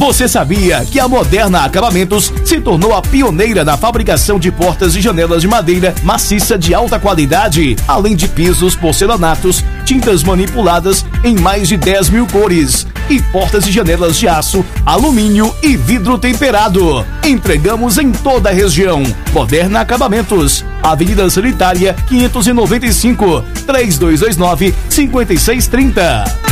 Você sabia que a Moderna Acabamentos se tornou a pioneira na fabricação de portas e janelas de madeira maciça de alta qualidade, além de pisos, porcelanatos, tintas manipuladas em mais de 10 mil cores e portas e janelas de aço, alumínio e vidro temperado. Entregamos em toda a região. Moderna Acabamentos, Avenida Sanitária 595, 3229-5630.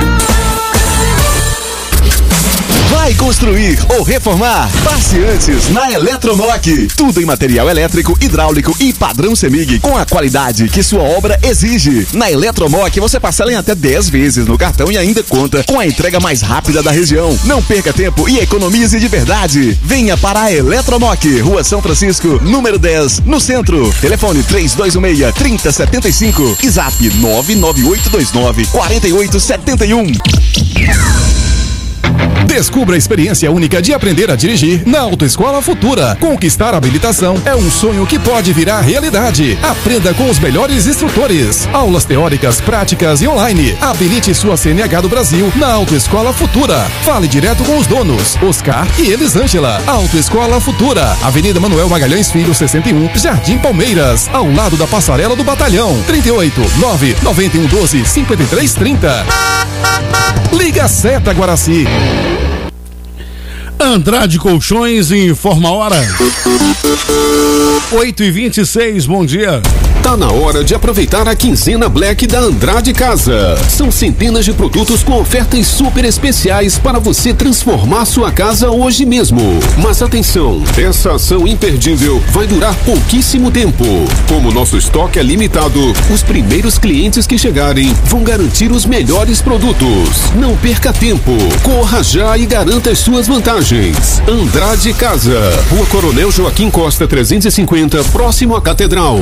Vai construir ou reformar? Passe antes na Eletromoc. Tudo em material elétrico, hidráulico e padrão CEMIG com a qualidade que sua obra exige. Na Eletromoc você parcela em até 10 vezes no cartão e ainda conta com a entrega mais rápida da região. Não perca tempo e economize de verdade. Venha para a Eletromoc, Rua São Francisco, número 10, no centro. Telefone 3216-3075 e Zap 99829-4871. Descubra a experiência única de aprender a dirigir na Autoescola Futura. Conquistar a habilitação é um sonho que pode virar realidade. Aprenda com os melhores instrutores. Aulas teóricas, práticas e online. Habilite sua CNH do Brasil na Autoescola Futura. Fale direto com os donos, Oscar e Elisângela. Autoescola Futura, Avenida Manuel Magalhães Filho, 61, Jardim Palmeiras, ao lado da Passarela do Batalhão. 38-9-9112-5330. Liga Seta Guaraci. Andrade Colchões informa a hora. 8h26, bom dia. Tá na hora de aproveitar a quinzena Black da Andrade Casa. São centenas de produtos com ofertas super especiais para você transformar sua casa hoje mesmo. Mas atenção, essa ação imperdível vai durar pouquíssimo tempo. Como nosso estoque é limitado, os primeiros clientes que chegarem vão garantir os melhores produtos. Não perca tempo, corra já e garanta as suas vantagens. Andrade Casa, Rua Coronel Joaquim Costa 350, próximo à Catedral.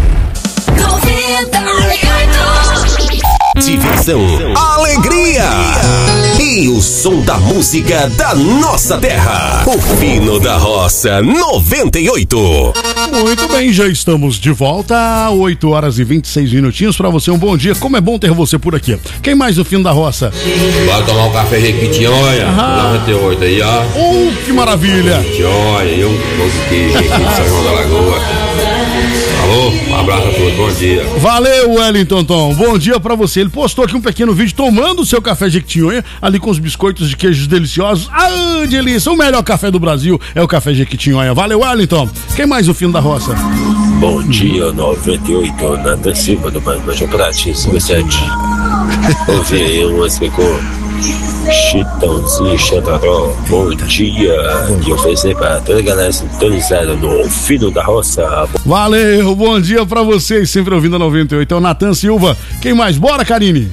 Diversão, alegria e o som da música da nossa terra. O Fino da Roça 98. Muito bem, já estamos de volta. 8h26 para você. Um bom dia. Como é bom ter você por aqui. Quem mais no Fino da Roça? Vai tomar um café Jequitinhonha 98 aí, ó. Que maravilha. Jequitinhonha, eu aqui de São João da Lagoa. Alô, um abraço a todos, bom dia. Valeu, Wellington Tom, bom dia pra você. Ele postou aqui um pequeno vídeo tomando o seu café Jequitinhonha, ali com os biscoitos de queijos deliciosos. Ah, delícia, o melhor café do Brasil é o café Jequitinhonha. Valeu, Wellington. Quem mais no Fino da Roça? Bom dia, 98, Natan Silva do Banjo Pratinho, 57. Ouvi aí uma com Chitãozinho Xantaró, bom dia. E oferecer para toda a galera sintonizada no Fino da Roça. Valeu, bom dia pra vocês, sempre ouvindo a 98. É o Natan Silva. Quem mais? Bora, Karine.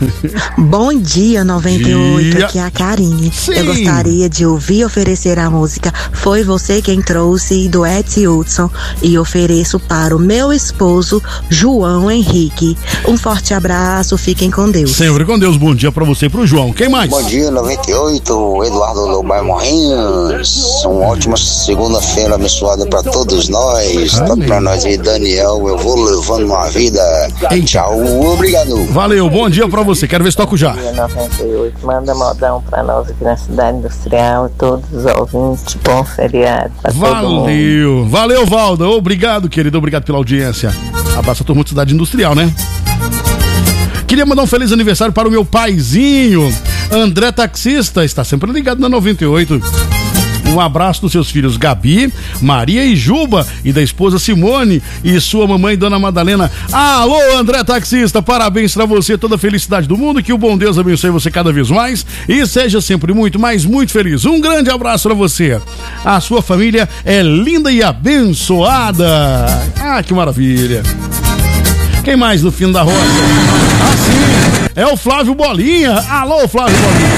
Bom dia, 98. Dia. Aqui é a Karine. Sim. Eu gostaria de ouvir e oferecer a música Foi Você Quem Trouxe, do Ed Hudson, e ofereço para o meu esposo João Henrique. Um forte abraço, fiquem com Deus. Sempre com Deus, bom dia pra você e pro João. Quem mais? Bom dia, 98, Eduardo Lobar Morrinhos. Uma ótima segunda-feira abençoada pra todos nós. Tanto pra nós e Daniel, eu vou levando uma vida. Tchau, obrigado. Valeu, bom dia pra você. Quero ver se toco já. Bom dia, 98. Manda modão pra nós aqui na Cidade Industrial. Todos os ouvintes, bom feriado. Valeu, valeu, Valda. Obrigado, querido. Obrigado pela audiência. Abraço a todo mundo da Cidade Industrial, né? Queria mandar um feliz aniversário para o meu paizinho, André Taxista, está sempre ligado na 98. Um abraço dos seus filhos Gabi, Maria e Juba, e da esposa Simone e sua mamãe Dona Madalena. Alô, André Taxista, parabéns pra você, toda a felicidade do mundo, que o bom Deus abençoe você cada vez mais e seja sempre muito, mas muito feliz. Um grande abraço pra você. A sua família é linda e abençoada. Ah, que maravilha. Quem mais no Fino da Roça? Ah, sim, é o Flávio Bolinha. Alô, Flávio Bolinha.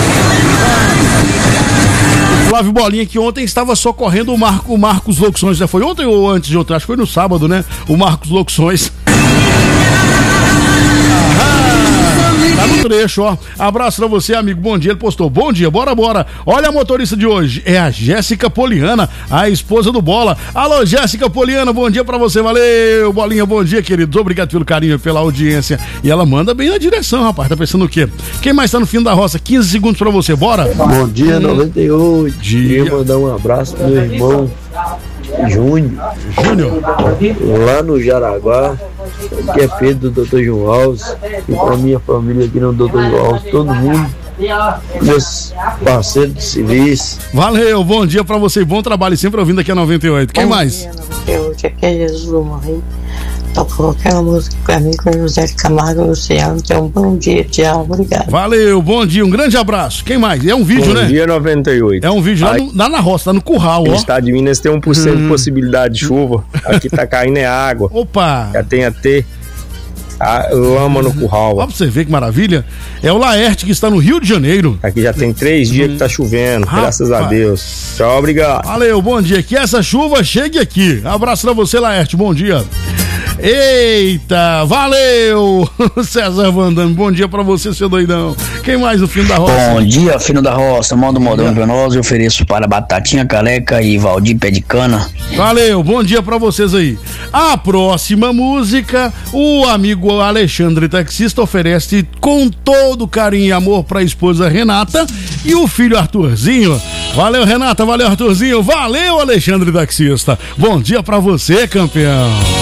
O Flávio Bolinha, que ontem estava socorrendo o Marcos Locuções. Já foi ontem ou antes de ontem? Acho que foi no sábado, né? O Marcos Locuções. Tá no trecho, ó. Abraço pra você, amigo. Bom dia. Ele postou. Bom dia, bora. Olha a motorista de hoje. É a Jéssica Poliana, a esposa do Bola. Alô, Jéssica Poliana, bom dia pra você. Valeu, Bolinha, bom dia, queridos. Obrigado pelo carinho, pela audiência. E ela manda bem na direção, rapaz. Tá pensando o quê? Quem mais tá no fim da roça? 15 segundos pra você, bora? Bom dia, 98. Queria mandar um abraço pro meu irmão Júnior, lá no Jaraguá, que é Pedro do Dr. João Alves, e pra minha família aqui no Dr. João Alves, todo mundo, meus parceiros de civis. Valeu, bom dia pra você, bom trabalho, sempre ouvindo aqui a 98. Quem mais? Dia, aqui é Jesus do Morrinho. Toca qualquer música pra mim com o José de Camargo e Luciano. Então, bom dia, tchau, obrigado. Valeu, bom dia, um grande abraço. Quem mais? É um vídeo, né? Bom dia, 98. É um vídeo lá na roça, tá no curral, ó. O estado de Minas tem 1% de possibilidade de chuva. Aqui tá caindo água. Opa! Já tem até lama no curral. Ó, pra você ver que maravilha. É o Laerte que está no Rio de Janeiro. Aqui já tem 3 dias que tá chovendo, graças a Deus. Tchau, obrigado. Valeu, bom dia. Que essa chuva chegue aqui. Abraço pra você, Laerte, bom dia. Eita, valeu! César Vandame, bom dia pra você, seu doidão. Quem mais no fim da roça? Bom dia, filho da roça, manda um modão pra nós. Eu ofereço para Batatinha Careca e Valdir Pé de Cana. Valeu, bom dia pra vocês aí. A próxima música, o amigo Alexandre Taxista oferece com todo carinho e amor pra esposa Renata e o filho Arthurzinho. Valeu, Renata, valeu, Arthurzinho, valeu, Alexandre Taxista. Bom dia pra você, campeão.